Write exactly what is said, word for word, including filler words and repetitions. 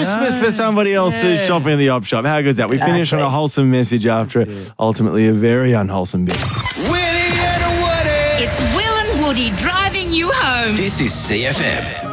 Christmas for somebody else Yeah. who's shopping at the op shop. How good's that? We finish on a wholesome message after ultimately a very unwholesome bit. Willie and Woody. It's Will and Woody driving you home. This is C F M.